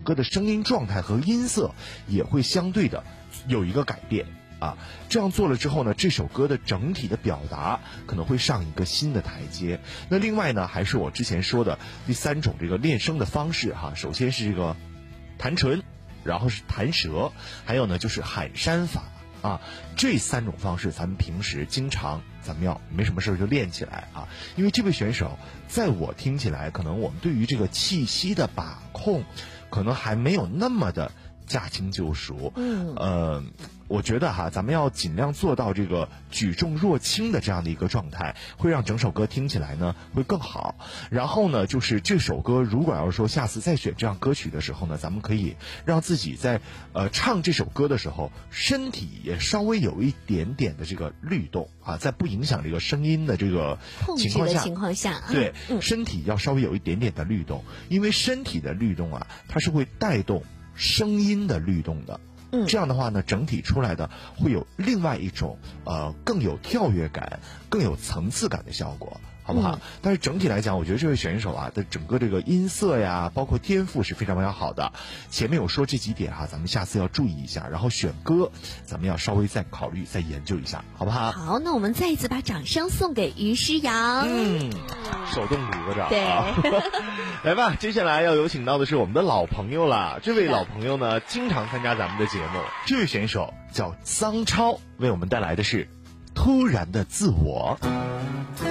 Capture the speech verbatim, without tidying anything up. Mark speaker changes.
Speaker 1: 个的声音状态和音色也会相对的有一个改变啊。这样做了之后呢，这首歌的整体的表达可能会上一个新的台阶。那另外呢，还是我之前说的第三种这个练声的方式哈，首先是这个弹唇，然后是弹舌，还有呢就是喊山法啊，这三种方式咱们平时经常咱们要没什么事就练起来啊。因为这位选手在我听起来，可能我们对于这个气息的把控可能还没有那么的驾轻就熟。嗯，呃，我觉得哈，咱们要尽量做到这个举重若轻的这样的一个状态，会让整首歌听起来呢会更好。然后呢，就是这首歌如果要是说下次再选这样歌曲的时候呢，咱们可以让自己在呃唱这首歌的时候，身体也稍微有一点点的这个律动啊，在不影响这个声音的这个情况下，
Speaker 2: 情况下，
Speaker 1: 对、
Speaker 2: 嗯，
Speaker 1: 身体要稍微有一点点的律动，因为身体的律动啊，它是会带动声音的律动的。嗯，这样的话呢，整体出来的会有另外一种呃更有跳跃感、更有层次感的效果，好不好？嗯、但是整体来讲，我觉得这位选手啊的整个这个音色呀，包括天赋是非常非常好的。前面有说这几点哈、啊，咱们下次要注意一下，然后选歌咱们要稍微再考虑、再研究一下，好不好？
Speaker 2: 好，那我们再一次把掌声送给于诗阳。
Speaker 1: 嗯，手动鼓个掌。
Speaker 2: 对，
Speaker 1: 来吧，接下来要有请到的是我们的老朋友啦。这位老朋友呢，经常参加咱们的节目。这位选手叫张超，为我们带来的是《突然的自我》。